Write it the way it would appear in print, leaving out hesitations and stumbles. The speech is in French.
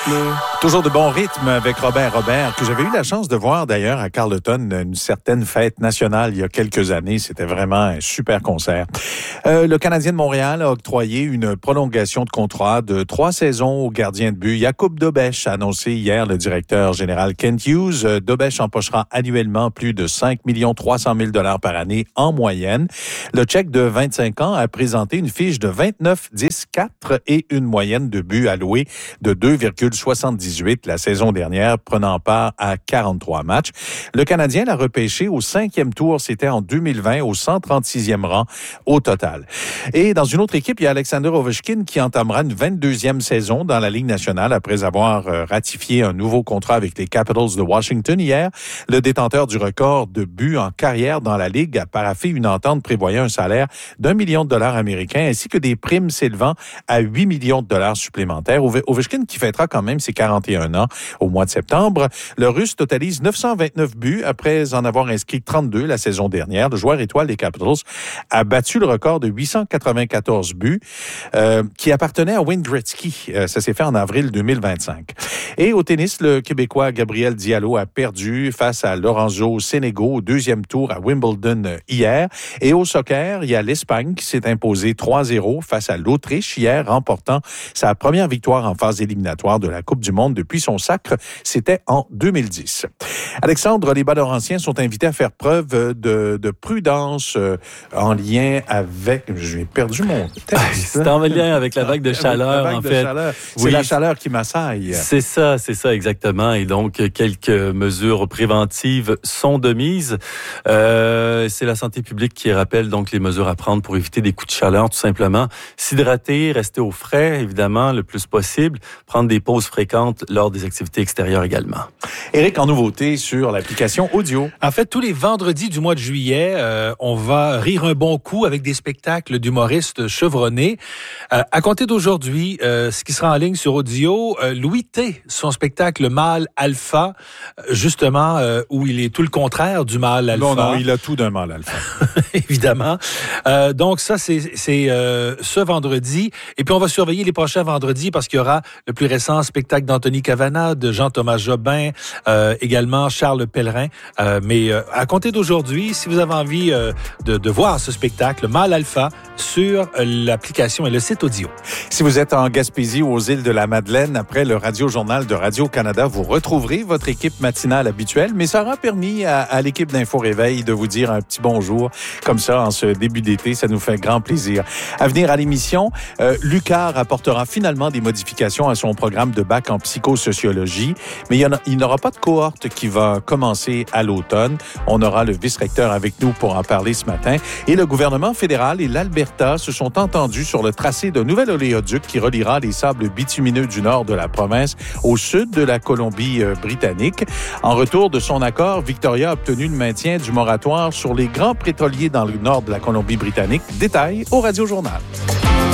Toujours de bon rythme avec Robert, que j'avais eu la chance de voir d'ailleurs à Carleton, une certaine fête nationale il y a quelques années. C'était vraiment un super concert. Le Canadien de Montréal a octroyé une prolongation de contrat de 3 saisons au gardien de but Jakub Dobeš, a annoncé hier le directeur général Kent Hughes. Dobeš empochera annuellement plus de 5 300 000 $ par année en moyenne. Le Tchèque de 25 ans a présenté une fiche de 29, 10, 4 et une moyenne de buts alloués de 2,78 la saison dernière, prenant part à 43 matchs. Le Canadien l'a repêché au 5e tour, c'était en 2020, au 136e rang au total. Et dans une autre équipe, il y a Alexander Ovechkin qui entamera une 22e saison dans la Ligue nationale après avoir ratifié un nouveau contrat avec les Capitals de Washington hier. Le détenteur du record de buts en carrière dans la Ligue a paraphé une entente prévoyant un salaire d'$1 million américains ainsi que des primes s'élevant à 8 millions de dollars supplémentaires. Ovechkin qui fêtera quand même ses 41 ans au mois de septembre. Le Russe totalise 929 buts après en avoir inscrit 32 la saison dernière. Le joueur étoile des Capitals a battu le record de 894 buts qui appartenait à Wayne Gretzky. Ça s'est fait en avril 2025. Et au tennis, le Québécois Gabriel Diallo a perdu face à Lorenzo Sonego au 2e tour à Wimbledon hier. Et au soccer, il y a l'Espagne qui s'est imposée 3-0 face à l'Autriche hier, remportant sa première victoire en phase éliminatoire de la Coupe du Monde depuis son sacre. C'était en 2010. Alexandre, les Bas-Laurentiens sont invités à faire preuve de prudence en lien avec... J'ai perdu mon texte. C'est en lien avec la vague de chaleur, en fait. C'est la chaleur qui m'assaille. C'est ça exactement. Et donc, quelques mesures préventives sont de mise. C'est la santé publique qui rappelle donc les mesures à prendre pour éviter des coups de chaleur, tout simplement. S'hydrater, rester au frais, évidemment, le plus possible. Prendre des pauses fréquentes lors des activités extérieures également. Éric, en nouveauté sur l'application audio. En fait, tous les vendredis du mois de juillet, on va rire un bon coup avec des spectacles d'humoristes chevronnés. À compter d'aujourd'hui, ce qui sera en ligne sur audio, Louis T, son spectacle Mâle Alpha, justement, où il est tout le contraire du mâle alpha. Non, il a tout d'un mâle alpha. Évidemment. Donc ça, c'est ce vendredi. Et puis on va surveiller les prochains vendredis parce qu'il y aura le plus récent spectacle d'Anthony Cavana, de Jean-Thomas Jobin, également Charles Pellerin. Mais à compter d'aujourd'hui, si vous avez envie de voir ce spectacle, Mâle Alpha, sur l'application et le site audio. Si vous êtes en Gaspésie ou aux îles de la Madeleine, après le Radio-Journal de Radio-Canada, vous retrouverez votre équipe matinale habituelle, mais ça aura permis à l'équipe d'Info Réveil de vous dire un petit bonjour, comme ça, en ce début d'été. Ça nous fait grand plaisir. À venir à l'émission, l'UQAR apportera finalement des modifications à son programme de bac en psychosociologie, mais il n'aura pas de cohorte qui va commencer à l'automne. On aura le vice-recteur avec nous pour en parler ce matin. Et le gouvernement fédéral et l'Alberta se sont entendus sur le tracé d'un nouvel oléoduc qui reliera les sables bitumineux du nord de la province au sud de la Colombie-Britannique. En retour de son accord, Victoria a obtenu le maintien du moratoire sur les grands pétroliers dans le nord de la Colombie-Britannique. Détail au Radio-Journal.